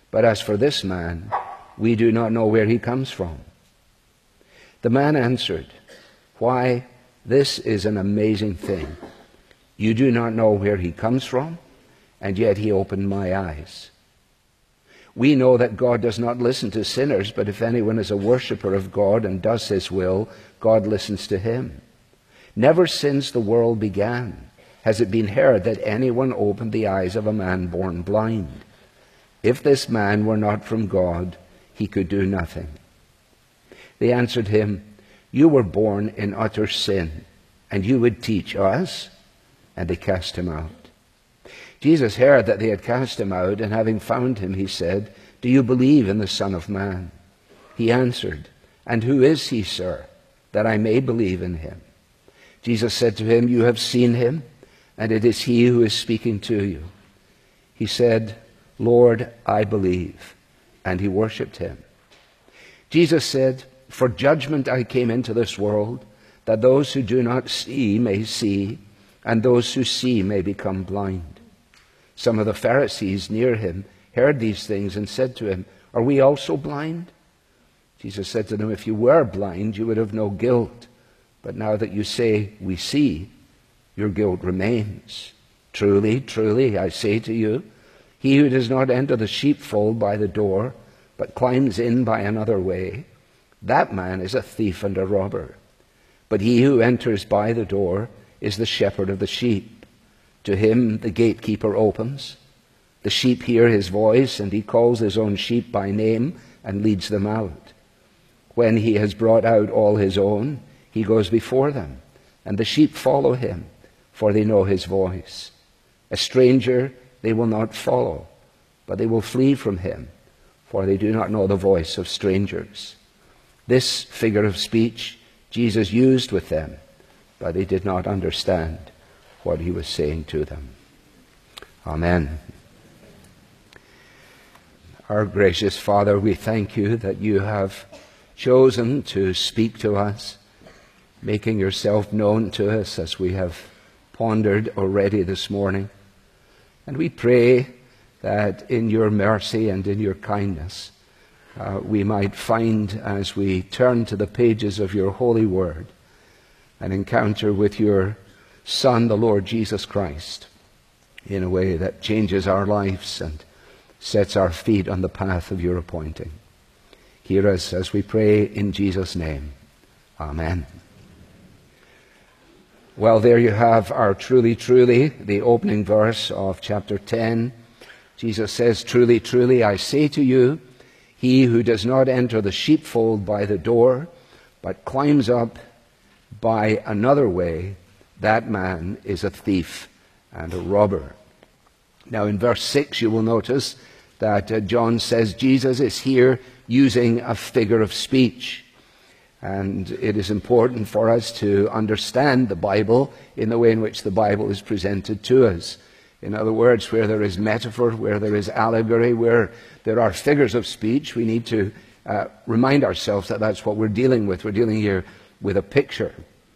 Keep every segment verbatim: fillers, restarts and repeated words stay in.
But as for this man, we do not know where he comes from." The man answered, "Why, this is an amazing thing. You do not know where he comes from, and yet he opened my eyes. We know that God does not listen to sinners, but if anyone is a worshiper of God and does his will, God listens to him. Never since the world began has it been heard that anyone opened the eyes of a man born blind. If this man were not from God, he could do nothing." They answered him, "You were born in utter sin, and you would teach us?" And they cast him out. Jesus heard that they had cast him out, and having found him, he said, "Do you believe in the Son of Man?" He answered, "And who is he, sir, that I may believe in him?" Jesus said to him, "You have seen him, and it is he who is speaking to you." He said, "Lord, I believe," and he worshipped him. Jesus said, "For judgment I came into this world, that those who do not see may see, and those who see may become blind." Some of the Pharisees near him heard these things and said to him, "Are we also blind?" Jesus said to them, "If you were blind, you would have no guilt. But now that you say, 'We see,' your guilt remains. Truly, truly, I say to you, he who does not enter the sheepfold by the door, but climbs in by another way, that man is a thief and a robber. But he who enters by the door is the shepherd of the sheep. To him the gatekeeper opens. The sheep hear his voice, and he calls his own sheep by name and leads them out. When he has brought out all his own, he goes before them, and the sheep follow him, for they know his voice. A stranger they will not follow, but they will flee from him, for they do not know the voice of strangers." This figure of speech Jesus used with them, but they did not understand what he was saying to them. Amen. Our gracious Father, we thank you that you have chosen to speak to us, making yourself known to us as we have pondered already this morning. And we pray that in your mercy and in your kindness, uh, we might find, as we turn to the pages of your holy word, an encounter with your Son, the Lord Jesus Christ, in a way that changes our lives and sets our feet on the path of your appointing. Hear us as we pray in Jesus' name. Amen. Well, there you have our truly, truly, the opening verse of chapter ten. Jesus says, "Truly, truly, I say to you, he who does not enter the sheepfold by the door, but climbs up by another way, that man is a thief and a robber." Now in verse six you will notice that uh, John says Jesus is here using a figure of speech. And it is important for us to understand the Bible in the way in which the Bible is presented to us. In other words, where there is metaphor, where there is allegory, where there are figures of speech, we need to uh, remind ourselves that that's what we're dealing with. We're dealing here with a picture.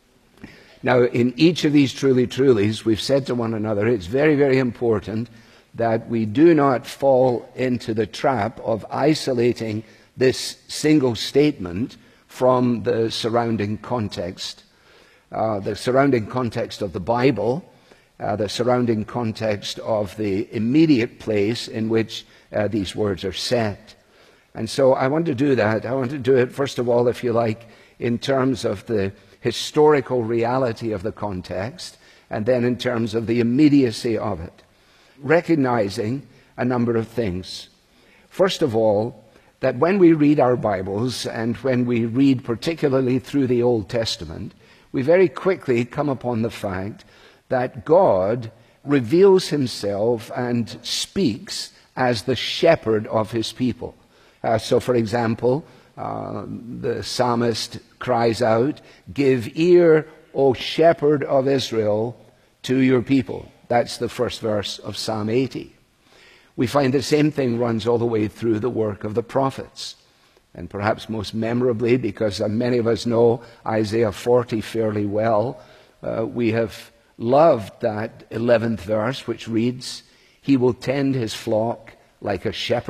Now, in each of these truly trulies, we've said to one another, it's very, very important that we do not fall into the trap of isolating this single statement from the surrounding context, uh, the surrounding context of the Bible, uh, the surrounding context of the immediate place in which uh, these words are set. And so I want to do that. I want to do it, first of all, if you like, in terms of the historical reality of the context, and then in terms of the immediacy of it, recognizing a number of things. First of all, that when we read our Bibles, and when we read particularly through the Old Testament, we very quickly come upon the fact that God reveals himself and speaks as the shepherd of his people. Uh, so, for example, uh, the psalmist cries out, "Give ear, O shepherd of Israel, to your people." That's the first verse of Psalm eighty. We find the same thing runs all the way through the work of the prophets. And perhaps most memorably, because many of us know Isaiah forty fairly well, uh, we have loved that eleventh verse, which reads, "He will tend his flock like a shepherd